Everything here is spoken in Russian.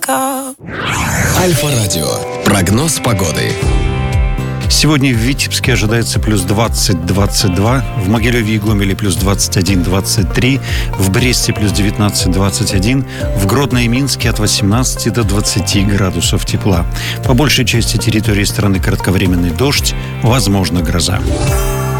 Альфа-радио. Прогноз погоды. Сегодня в Витебске ожидается плюс 20-22, в Могилеве и Гомеле плюс 21-23, в Бресте плюс 19-21, в Гродно и Минске от 18 до 20 градусов тепла. По большей части территории страны кратковременный дождь, возможно гроза.